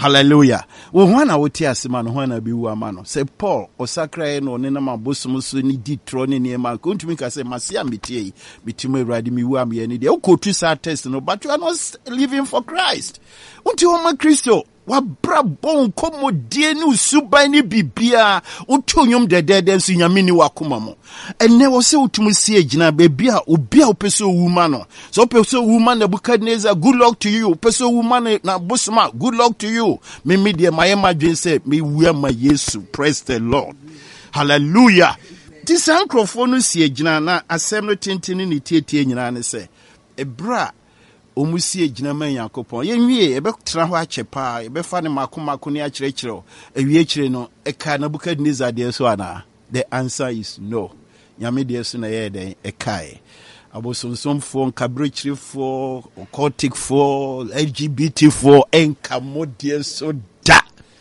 Hallelujah. Well, when I would tell Simon, when I be woman, say Paul or Sacra no Nenama Bosumus ni di throne in Yama, going to make us say, Masia Miti, Bitime Radimi Wami, and the Okotisa test, no, but you are not living for Christ. Until my Christo. Wa bra bon komo die ni usuba ni bibia utonyom dede nso nyame ni wakoma mo ene wo se utumi sie agina bebia obi a opeso wuma no so opeso wuma na Nebukadnezar, good luck to you. Opeso wuma na Bosma, good luck to you. Me de mayema dwen se me wua ma Yesu. Praise the Lord. Hallelujah. This ankrofo no sie agina na asem no tentini ni tietie nyina ne se ebra omusie ginama Yakopon yenwie ebetra ho achepa ebefa ne makomako ne akyerɛkyerɛ ewie kyerɛ no eka Nebukadnezar de so ana. The answer is no. Nyame de so na ye den ekae abosonsomfo nkabrɛkyerefo occultic-fo LGBT-fo enkamodie so da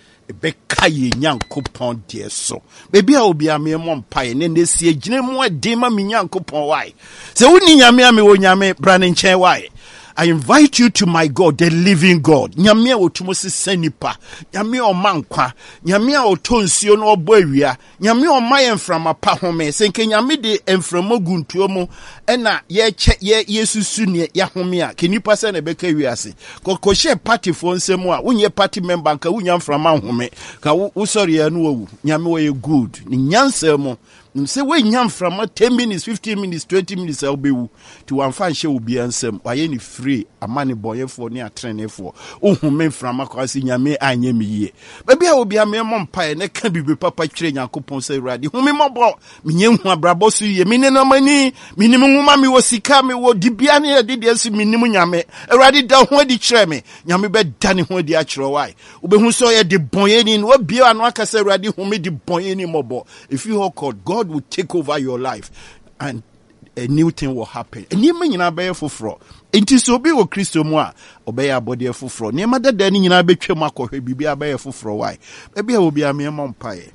ebeka ye Nyankopɔn de so bebi a obi amemo mpae ne nesie ginemu ade ma me Nyankopɔn why se woni nyame ame wo nyame bra ne nkyɛn why I invite you to my God, the living God. Nyame a otumo se senipa, nyame o mankwa, nyame a otonsuo no obo awia, nyame o mayen from apa home, senke nyame de emframo guntuo mu ena ye yesusu ne ya home a kenipa se na beka wiase. Ko share party fo nsem a wonye party member nka wonya from home, ka wo sorry ya no wu. Nyame wo ye good. Ni nyansa mu say we nyam from 10 minutes, 15 minutes, 20 minutes I'll be to one fan show be ansem why any free a money boy for near train for men from akwasi nyame anye me ye baby I will be a me mom pie ne can be papa train Yakopon say ready who me mobo me nyen hu abrabo so ye me ne no mani minimum ma me wo sika me wo dibia ne de de so minimum nyame ready da ho di kire me nyame be dane ho di a kire why obehu so ye de bonyeni no bia anu aka say ready hu me di bonyeni mobo if you called God will take over your life and a new thing will happen. And you mean you be for it is so be o Christo mo a obey abode for near mother then you be twema bibia be for why baby will be a me mpae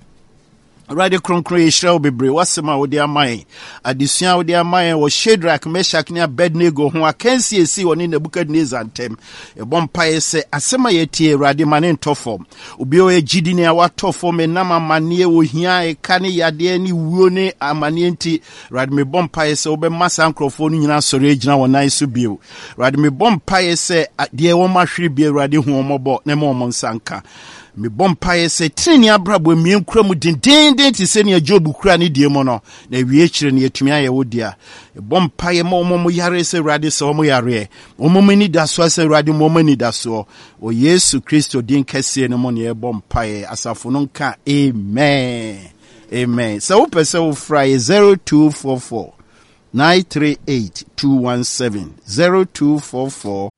Radio Kronkron Israel bebre wasema wo de aman adesua wo de aman wo Shadrach Meshach ne Abednego ho akansi esi woni Nebukadnezar ntem ebompae se asema yetie Awurade mane ntofom obi o ejidi ne awatofom enam amane wo hia e kane yade ni wuo ne amane nti Awurade me bompae se obe masa nkrofo no nyina sore agina wonan so bio Awurade me bompae se de wo mahwere bi Awurade hu omobo ne mo nsanka me bompae se tini abrabo mien kura mu den ti se ne Job kura ne die mo no na wie kyire ne yatumi aye wo dia bompae ma omo yare se Awurade se omo yare omo mani da so se Awurade mo mani da so o Yesu Kristo din kase ne mo ne bompae asafo no nka amen so wo pese wo fry 0244 938 217 0244